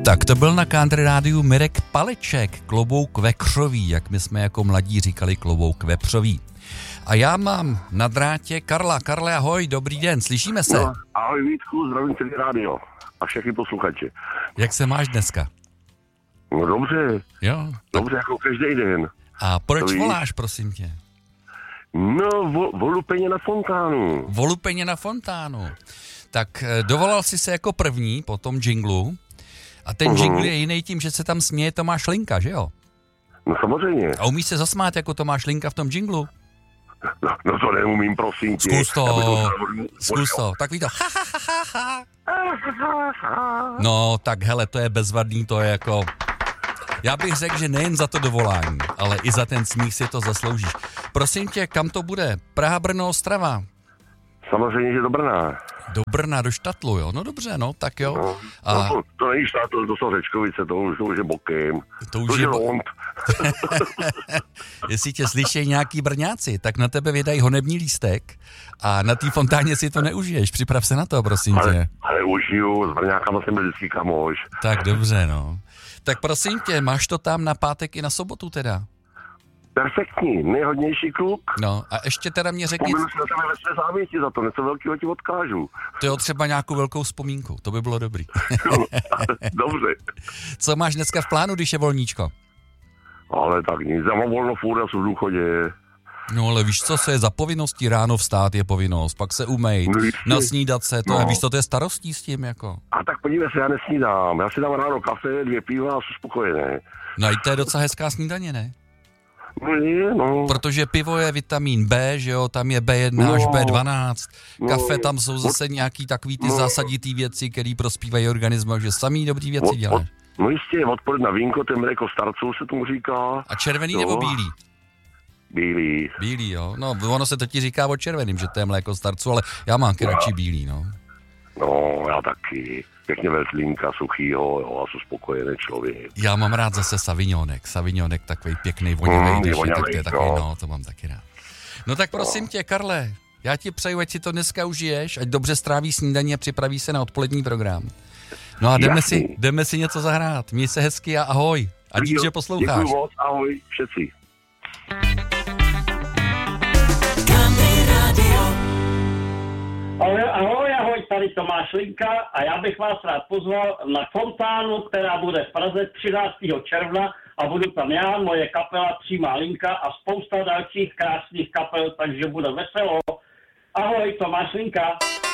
Tak to byl na Country Rádiu Mirek Paleček, klobouk vepřový, jak my jsme jako mladí říkali, klobouk vepřový. A já mám na drátě Karla. Karle, ahoj, dobrý den, slyšíme se? No, ahoj Vítku, zdravím celý rádio a všechny posluchače. Jak se máš dneska? No dobře, Jo. dobře jako každý den. A proč voláš, prosím tě? No, Volupeně na fontánu. Volupeně na fontánu. Tak dovolal jsi se jako první po tom džinglu a ten džingl je jiný tím, že se tam směje Tomáš Linka, že jo? No samozřejmě. A umíš se zasmát jako Tomáš Linka v tom džinglu? No to neumím, prosím tě. Zkus to. Takový to No, tak hele, to je bezvadný, to je jako... Já bych řekl, že nejen za to dovolání, ale i za ten smích si to zasloužíš. Prosím tě, kam to bude? Praha, Brno, Ostrava? Samozřejmě, že do Brna. Do Brna, do Štatlu, jo? No dobře, no, tak jo. No, a... to není Štatl, to jsou Řečkovice, to už je bokem. To už je Lond. Jestli tě slyší nějaký Brňáci, tak na tebe vydají honební lístek a na té fontáně si to neužiješ. Připrav se na to, prosím tě. Ale užiju, s Brňákama jsem byl vždycky kamoš. Tak dobře, no. Tak prosím tě, máš to tam na pátek i na sobotu teda? Perfektní, nejhodnější kluk. No a ještě teda mě řekni... Vzpomenu si na tebe ve své závěti za to, něco velkého ti odkážu. To jo, třeba nějakou velkou vzpomínku, to by bylo dobrý. Dobře. Co máš dneska v plánu, když je volníčko? Ale tak nic, já mám volno furt, já jsem v důchodě. No ale víš co, se je za povinností, ráno vstát je povinnost, pak se umejt, nasnídat se, to víš co, to je starostí s tím jako. A tak podívej se, já nesnídám, já si dám ráno kafe, 2 piva a jsem spokojený. No a to je docela hezká snídaně, ne? No. Protože pivo je vitamin B, že jo, tam je B1 až B12, kafe tam jsou zase nějaký takový ty zásaditý věci, který prospívají organismu, že samý dobrý věci děláš. No jistě, odpověď na vínko, ten mléko starců se tomu říká. A červený nebo bílý? Bílý. Bílý, jo. No, ono se to ti říká o červeným, že to je mléko starců, ale já mám radši bílý, no. No, já taky. Pěkně veslínka suchýho, jo, a jsem spokojený člověk. Já mám rád zase savignonek. Savignonek takový pěkný, vonivý, když je, tak to je takový, no, to mám taky rád. No tak prosím tě, Karle, já ti přeju, ať si to dneska užiješ, ať dobře stráví snídaní a připraví se na odpolední program. No a jdeme si něco zahrát. Měj se hezky a ahoj. A dík, že posloucháš. Děkuji moc, ahoj, všetci. Ahoj, tady Tomáš Linka a já bych vás rád pozval na fontánu, která bude v Praze 13. června a budu tam já, moje kapela Přímá linka a spousta dalších krásných kapel, takže bude veselo. Ahoj, Tomáš Linka.